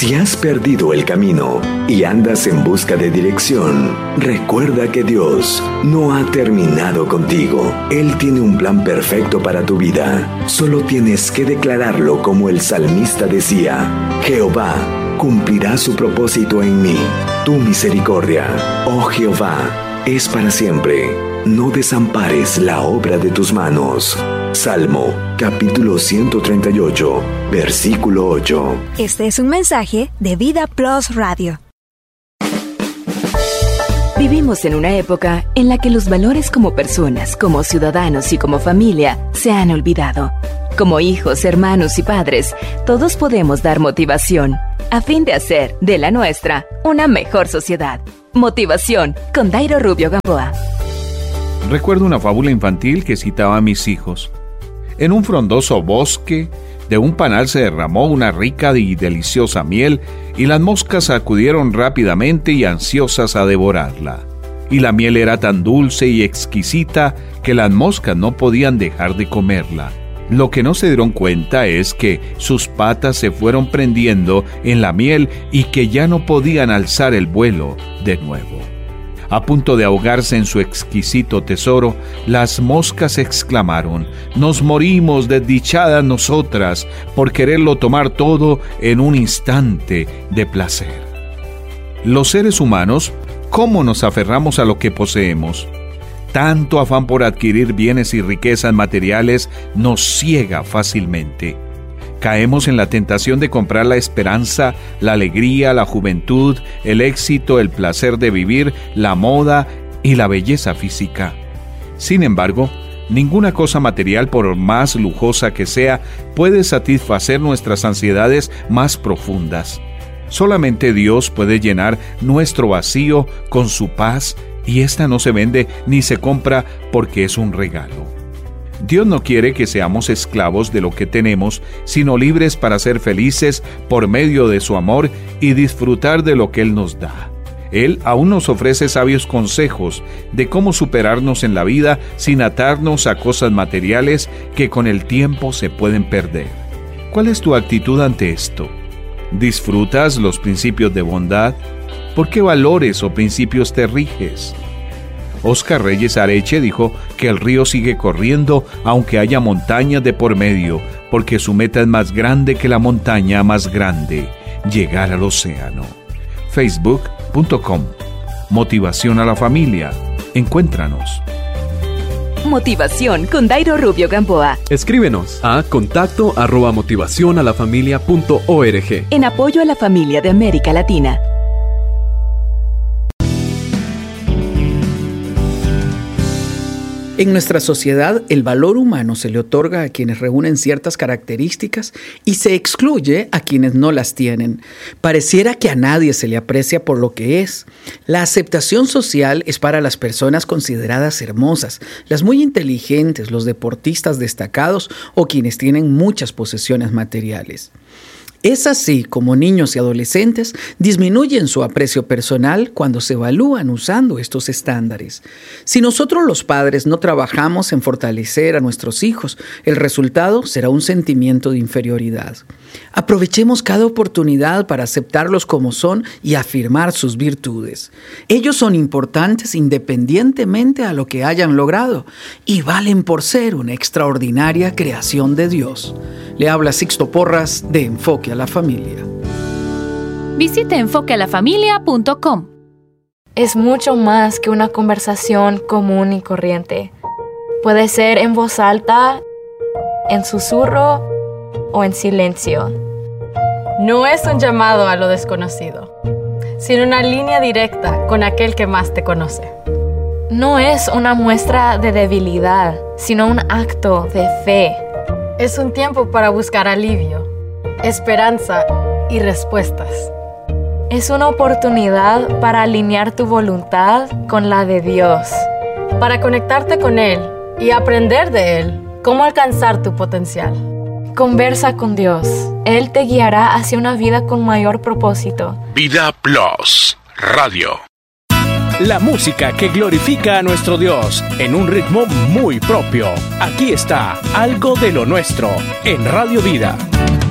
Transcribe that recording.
Si has perdido el camino y andas en busca de dirección, recuerda que Dios no ha terminado contigo. Él tiene un plan perfecto para tu vida. Solo tienes que declararlo como el salmista decía: Jehová cumplirá su propósito en mí. Tu misericordia, oh Jehová, es para siempre. No desampares la obra de tus manos. Salmo, capítulo 138, versículo 8. Este es un mensaje de Vida Plus Radio. Vivimos en una época en la que los valores como personas, como ciudadanos y como familia se han olvidado. Como hijos, hermanos y padres, todos podemos dar motivación a fin de hacer de la nuestra una mejor sociedad. Motivación con Dairo Rubio Gamboa. Recuerdo una fábula infantil que citaba a mis hijos. En un frondoso bosque, de un panal se derramó una rica y deliciosa miel, y las moscas acudieron rápidamente y ansiosas a devorarla. Y la miel era tan dulce y exquisita que las moscas no podían dejar de comerla. Lo que no se dieron cuenta es que sus patas se fueron prendiendo en la miel y que ya no podían alzar el vuelo de nuevo. A punto de ahogarse en su exquisito tesoro, las moscas exclamaron: «Nos morimos, desdichadas nosotras, por quererlo tomar todo en un instante de placer». Los seres humanos, ¿cómo nos aferramos a lo que poseemos? Tanto afán por adquirir bienes y riquezas materiales nos ciega fácilmente. Caemos en la tentación de comprar la esperanza, la alegría, la juventud, el éxito, el placer de vivir, la moda y la belleza física. Sin embargo, ninguna cosa material, por más lujosa que sea, puede satisfacer nuestras ansiedades más profundas. Solamente Dios puede llenar nuestro vacío con su paz, y esta no se vende ni se compra porque es un regalo. Dios no quiere que seamos esclavos de lo que tenemos, sino libres para ser felices por medio de su amor y disfrutar de lo que Él nos da. Él aún nos ofrece sabios consejos de cómo superarnos en la vida sin atarnos a cosas materiales que con el tiempo se pueden perder. ¿Cuál es tu actitud ante esto? ¿Disfrutas los principios de bondad? ¿Por qué valores o principios te riges? Óscar Reyes Areche dijo que el río sigue corriendo aunque haya montañas de por medio, porque su meta es más grande que la montaña más grande: llegar al océano. Facebook.com. Motivación a la familia. Encuéntranos. Motivación con Dairo Rubio Gamboa. Escríbenos a contacto@motivacionalafamilia.org. En apoyo a la familia de América Latina. En nuestra sociedad, el valor humano se le otorga a quienes reúnen ciertas características y se excluye a quienes no las tienen. Pareciera que a nadie se le aprecia por lo que es. La aceptación social es para las personas consideradas hermosas, las muy inteligentes, los deportistas destacados o quienes tienen muchas posesiones materiales. Es así como niños y adolescentes disminuyen su aprecio personal cuando se evalúan usando estos estándares. Si nosotros los padres no trabajamos en fortalecer a nuestros hijos, el resultado será un sentimiento de inferioridad. Aprovechemos cada oportunidad para aceptarlos como son y afirmar sus virtudes. Ellos son importantes independientemente a lo que hayan logrado y valen por ser una extraordinaria creación de Dios. Le habla Sixto Porras de Enfoque a la Familia. Visite enfoquealafamilia.com. Es mucho más que una conversación común y corriente. Puede ser en voz alta, en susurro o en silencio. No es un llamado a lo desconocido, sino una línea directa con aquel que más te conoce. No es una muestra de debilidad, sino un acto de fe. Es un tiempo para buscar alivio, esperanza y respuestas. Es una oportunidad para alinear tu voluntad con la de Dios. Para conectarte con Él y aprender de Él cómo alcanzar tu potencial. Conversa con Dios. Él te guiará hacia una vida con mayor propósito. Vida Plus Radio. La música que glorifica a nuestro Dios en un ritmo muy propio. Aquí está Algo de lo Nuestro en Radio Vida.